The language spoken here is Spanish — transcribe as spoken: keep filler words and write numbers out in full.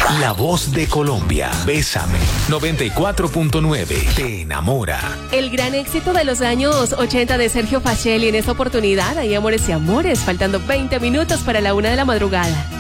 La voz de Colombia. Bésame. noventa y cuatro punto nueve. Te enamora. El gran éxito de los años ochenta de Sergio Facelli. En esta oportunidad hay Amores y Amores, faltando veinte minutos para la una de la madrugada.